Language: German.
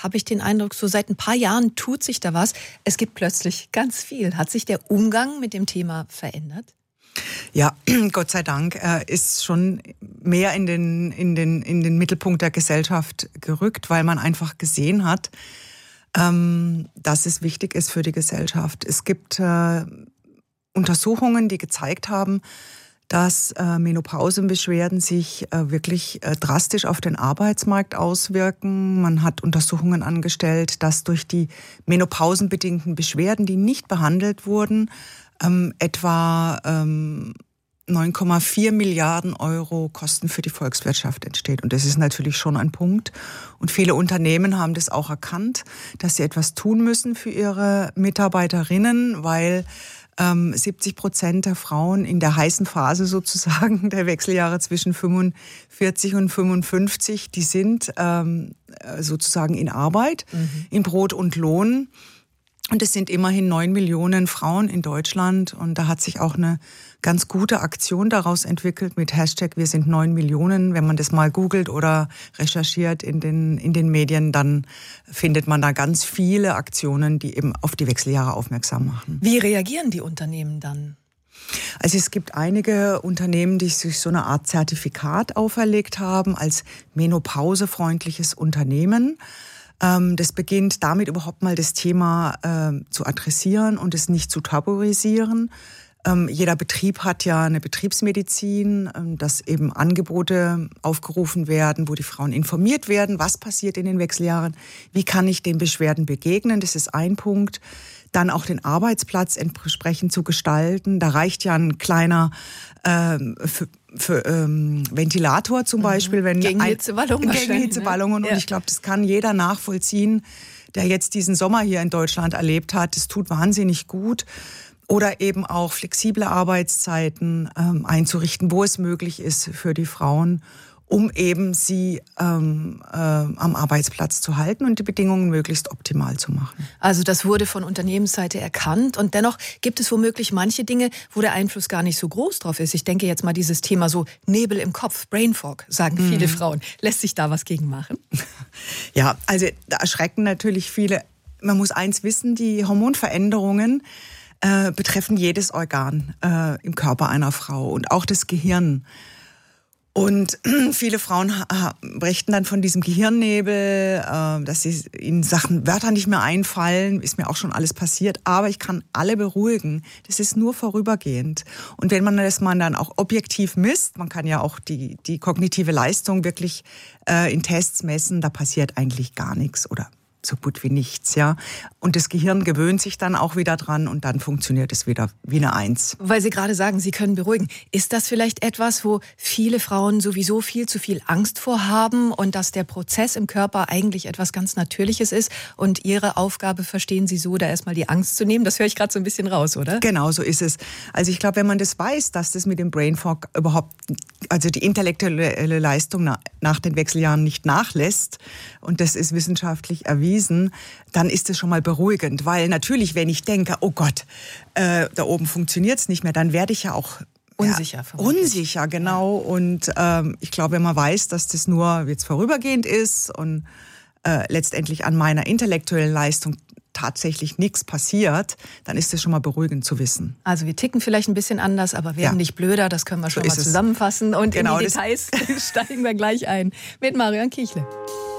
habe ich den Eindruck, so seit ein paar Jahren tut sich da was. Es gibt plötzlich ganz viel. Hat sich der Umgang mit dem Thema verändert? Ja, Gott sei Dank ist schon mehr in den Mittelpunkt der Gesellschaft gerückt, weil man einfach gesehen hat, dass es wichtig ist für die Gesellschaft. Es gibt Untersuchungen, die gezeigt haben, dass Menopausenbeschwerden sich wirklich drastisch auf den Arbeitsmarkt auswirken. Man hat Untersuchungen angestellt, dass durch die menopausenbedingten Beschwerden, die nicht behandelt wurden, etwa 9,4 Milliarden Euro Kosten für die Volkswirtschaft entsteht. Und das ist natürlich schon ein Punkt. Und viele Unternehmen haben das auch erkannt, dass sie etwas tun müssen für ihre Mitarbeiterinnen, weil 70% der Frauen in der heißen Phase sozusagen der Wechseljahre zwischen 45 und 55, die sind sozusagen in Arbeit, in Brot und Lohn. Und es sind immerhin 9 Millionen Frauen in Deutschland. Und da hat sich auch eine ganz gute Aktion daraus entwickelt mit Hashtag Wir sind 9 Millionen. Wenn man das mal googelt oder recherchiert in den Medien, dann findet man da ganz viele Aktionen, die eben auf die Wechseljahre aufmerksam machen. Wie reagieren die Unternehmen dann? Also es gibt einige Unternehmen, die sich so eine Art Zertifikat auferlegt haben als menopausefreundliches Unternehmen. Das beginnt damit, überhaupt mal das Thema zu adressieren und es nicht zu tabuisieren. Jeder Betrieb hat ja eine Betriebsmedizin, dass eben Angebote aufgerufen werden, wo die Frauen informiert werden, was passiert in den Wechseljahren, wie kann ich den Beschwerden begegnen, das ist ein Punkt. Dann auch den Arbeitsplatz entsprechend zu gestalten. Da reicht ja ein kleiner Ventilator zum Beispiel. Wenn gegen Hitzewallungen. Gegen Hitzewallungen. Ne? Und ich glaube, das kann jeder nachvollziehen, der jetzt diesen Sommer hier in Deutschland erlebt hat. Das tut wahnsinnig gut. Oder eben auch flexible Arbeitszeiten einzurichten, wo es möglich ist für die Frauen, um eben sie am Arbeitsplatz zu halten und die Bedingungen möglichst optimal zu machen. Also das wurde von Unternehmensseite erkannt und dennoch gibt es womöglich manche Dinge, wo der Einfluss gar nicht so groß drauf ist. Ich denke jetzt mal dieses Thema so Nebel im Kopf, Brain Fog, sagen viele Frauen. Lässt sich da was gegen machen? Ja, also da erschrecken natürlich viele. Man muss eins wissen, die Hormonveränderungen betreffen jedes Organ im Körper einer Frau und auch das Gehirn. Und viele Frauen berichten dann von diesem Gehirnnebel, dass ihnen Wörter nicht mehr einfallen, ist mir auch schon alles passiert. Aber ich kann alle beruhigen, das ist nur vorübergehend. Und wenn man das mal dann auch objektiv misst, man kann ja auch die kognitive Leistung wirklich in Tests messen, da passiert eigentlich gar nichts oder so gut wie nichts, ja. Und das Gehirn gewöhnt sich dann auch wieder dran und dann funktioniert es wieder wie eine Eins. Weil Sie gerade sagen, Sie können beruhigen. Ist das vielleicht etwas, wo viele Frauen sowieso viel zu viel Angst vor haben und dass der Prozess im Körper eigentlich etwas ganz Natürliches ist und Ihre Aufgabe verstehen Sie so, da erstmal die Angst zu nehmen? Das höre ich gerade so ein bisschen raus, oder? Genau, so ist es. Also ich glaube, wenn man das weiß, dass das mit dem Brain Fog überhaupt, also die intellektuelle Leistung nach den Wechseljahren nicht nachlässt und das ist wissenschaftlich erwiesen, dann ist es schon mal beruhigend. Weil natürlich, wenn ich denke, oh Gott, da oben funktioniert es nicht mehr, dann werde ich ja auch unsicher. Unsicher, genau. Und ich glaube, wenn man weiß, dass das nur jetzt vorübergehend ist und letztendlich an meiner intellektuellen Leistung tatsächlich nichts passiert, dann ist es schon mal beruhigend zu wissen. Also wir ticken vielleicht ein bisschen anders, aber werden nicht blöder, das können wir schon mal zusammenfassen. Und genau, in die Details steigen wir gleich ein mit Marion Kiechle.